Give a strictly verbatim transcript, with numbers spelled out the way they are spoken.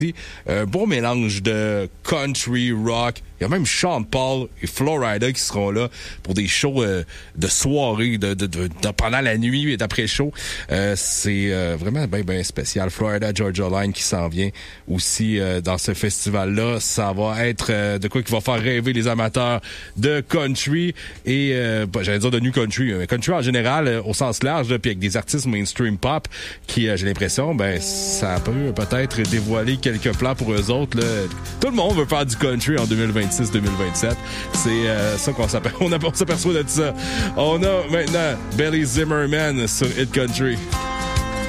Un beau mélange de country, rock. Il y a même Sean Paul et Florida qui seront là pour des shows euh, de soirée, de, de, de, de pendant la nuit et d'après-show. Euh, c'est euh, vraiment bien, bien spécial. Florida Georgia Line qui s'en vient aussi euh, dans ce festival-là. Ça va être euh, de quoi qui va faire rêver les amateurs de country et, euh, j'allais dire de new country, mais country en général, euh, au sens large, là, puis avec des artistes mainstream pop qui, euh, j'ai l'impression, ben ça peut peut-être dévoiler quelques plans pour eux autres. Là. Tout le monde veut faire du country en deux mille vingt-six deux mille vingt-sept. C'est euh, ça qu'on s'appelle. On, on s'aperçoit de ça. On a maintenant Billy Zimmerman sur Hit Country.